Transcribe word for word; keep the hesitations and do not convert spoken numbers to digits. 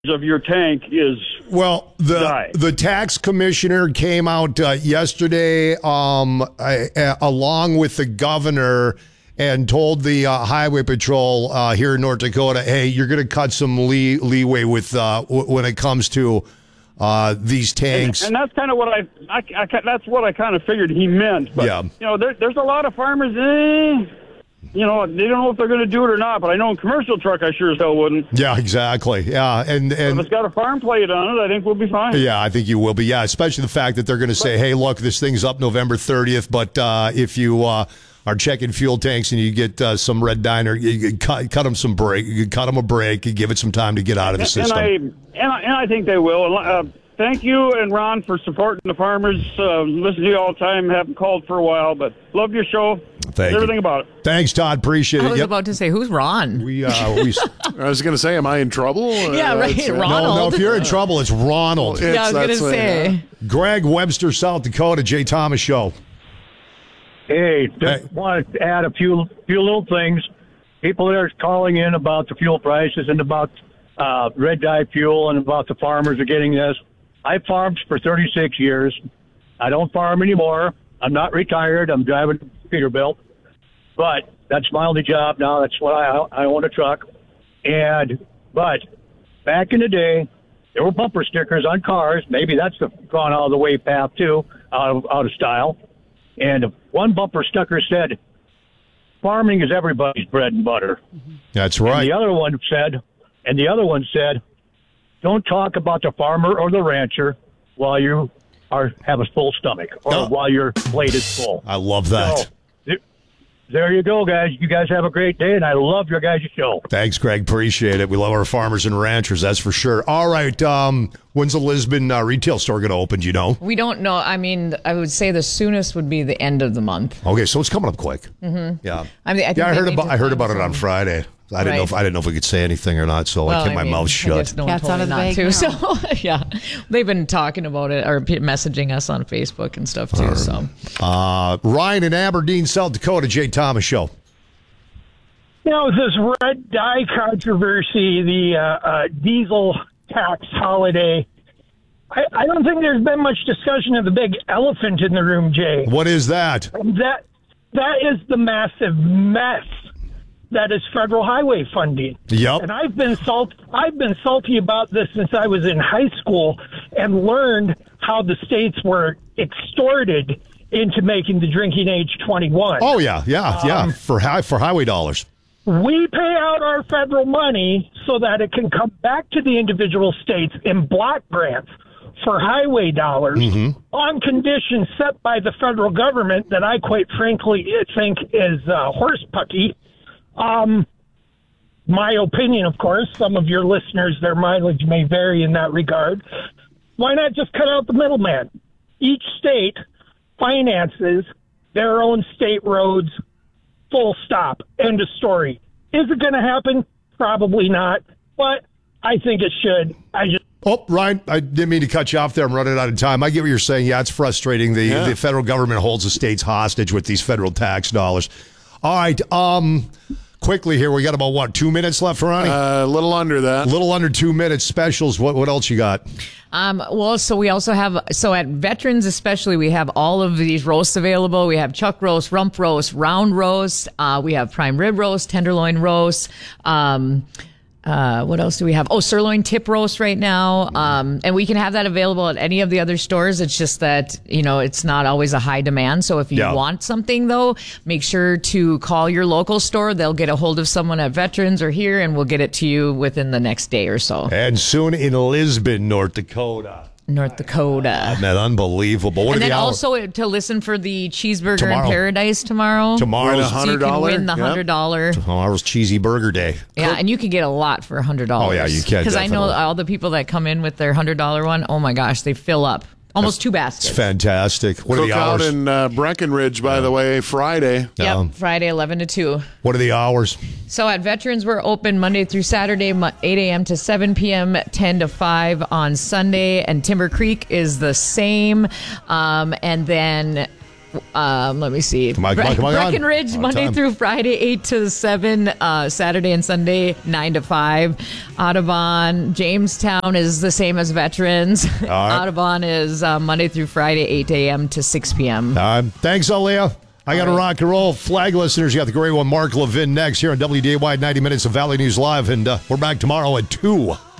of your tank is well the die. the tax commissioner came out uh, yesterday um, uh, uh, along with the governor and told the uh, highway patrol uh, here in North Dakota, hey, you're going to cut some lee- leeway with uh, w- when it comes to uh, these tanks. And, and that's kind of what I, I, I that's what I kind of figured he meant. But, yeah. you know, there, there's a lot of farmers, eh, you know, they don't know if they're going to do it or not, but I know in commercial truck I sure as hell wouldn't. Yeah, exactly. Yeah, and, and if it's got a farm plate on it, I think we'll be fine. Yeah, I think you will be. Yeah, especially the fact that they're going to say, hey, look, this thing's up November thirtieth, but uh, if you uh, are checking fuel tanks and you get uh, some red diner, you, you cut, cut them some break, you cut them a break, and give it some time to get out of the and, system. And I, and I, and I think they will. Uh, Thank you and Ron for supporting the farmers. Uh, listen to you all the time. Haven't called for a while, but love your show. Thank everything you. about it. Thanks, Todd. Appreciate I it. was Yep. about to say, who's Ron? We, uh, we. I was going to say, am I in trouble? Yeah, Uh, right. it's, uh, Ronald. No, no, if you're in trouble, it's Ronald. It's- yeah, I was going to that's what- say. Greg Webster, South Dakota, Jay Thomas Show. Hey, just Hey. want to add a few few little things. People that are calling in about the fuel prices and about uh, red dye fuel and about the farmers are getting this. I farmed for thirty-six years. I don't farm anymore. I'm not retired. I'm driving Peterbilt. But that's my only job now. That's what I I own a truck. And but back in the day, there were bumper stickers on cars. Maybe that's the, gone out of the way path too, out of, out of style. And one bumper sticker said, "Farming is everybody's bread and butter." That's right. And the other one said, and the other one said, "Don't talk about the farmer or the rancher while you are have a full stomach or Oh. while your plate is full." I love that. So, th- there you go, guys. You guys have a great day, and I love your guys' show. Thanks, Greg. Appreciate it. We love our farmers and ranchers, that's for sure. All right. Um, when's the Lisbon uh, retail store going to open? Do you know? We don't know. I mean, I would say the soonest would be the end of the month. Okay, so it's coming up quick. Mm-hmm. Yeah. I mean, I think yeah, I they heard need about to I heard find about it on some- Friday. I didn't know if Right. I didn't know if we could say anything or not, so Well, I kept my mean, mouth I shut. guess no one Cat's told out me of the not bag to. now. So yeah, they've been talking about it or p- messaging us on Facebook and stuff too. So Uh, Ryan in Aberdeen, South Dakota, Jay Thomas Show. You know, this red dye controversy, the uh, uh, diesel tax holiday, I, I don't think there's been much discussion of the big elephant in the room, Jay. What is that? That that is the massive mess that is federal highway funding. Yep. And I've been salt I've been salty about this since I was in high school and learned how the states were extorted into making the drinking age twenty-one. Oh yeah, yeah, yeah. Um, For high for highway dollars. We pay out our federal money so that it can come back to the individual states in block grants for highway dollars on conditions set by the federal government that I quite frankly think is uh, horsepucky. Um, my opinion, of course, some of your listeners, their mileage may vary in that regard. Why not just cut out the middleman? Each state finances their own state roads, full stop, end of story. Is it going to happen? Probably not, but I think it should. I just Oh, Ryan, I didn't mean to cut you off there. I'm running out of time. I get what you're saying. Yeah, it's frustrating. The, Yeah. the federal government holds the states hostage with these federal tax dollars. All right. Um, quickly here, we got about, what, two minutes left, Ronnie? Uh, a little under that. A little under two minutes specials. What what else you got? Um, well, so we also have, so at Veterans especially, we have all of these roasts available. We have chuck roast, rump roast, round roast. Uh, we have prime rib roast, tenderloin roast. Um, uh, what else do we have? Oh, sirloin tip roast right now. Um, and we can have that available at any of the other stores. It's just that, you know, it's not always a high demand. So if you Yeah. want something though, make sure to call your local store. They'll get a hold of someone at Veterans or here and we'll get it to you within the next day or so. And soon in Lisbon, North Dakota. North Dakota. Isn't that unbelievable? What And are then the hours? also to listen for the cheeseburger Tomorrow. in Paradise tomorrow. Tomorrow's Win a So you hundred can dollar. win the Yep. hundred dollar. Tomorrow's cheesy burger day. Yeah, and you can get a lot for a hundred dollars. Oh, yeah, you can, Because I know definitely. all the people that come in with their hundred dollar one. Oh my gosh, they fill up almost two It's baskets. fantastic. What are the Cookout hours? in uh, Breckenridge, by the way, Friday. Yep, Um, Friday eleven to two. What are the hours? So at Veterans, we're open Monday through Saturday, mo- eight a.m. to seven p.m., ten to five on Sunday. And Timber Creek is the same. Um, and then Um, let me see. Come on, come on, come on. Breckenridge, On Monday time. through Friday, eight to seven. Uh, Saturday and Sunday, nine to five. Audubon, Jamestown is the same as Veterans. right. Audubon is uh, Monday through Friday, eight a.m. to six p.m. Uh, thanks, Aaliyah. I got to rock and roll. Flag listeners, you got the great one, Mark Levin, next here on W D A Y ninety minutes of Valley News Live, and uh, we're back tomorrow at two.